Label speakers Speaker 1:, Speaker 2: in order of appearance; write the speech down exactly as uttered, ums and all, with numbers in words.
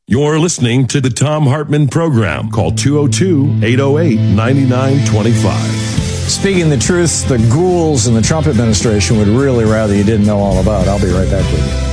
Speaker 1: You're listening to the Thom Hartmann Program. Call two oh two, eight oh eight, nine nine two five.
Speaker 2: Speaking the truth, the ghouls in the Trump administration would really rather you didn't know all about. I'll be right back with you.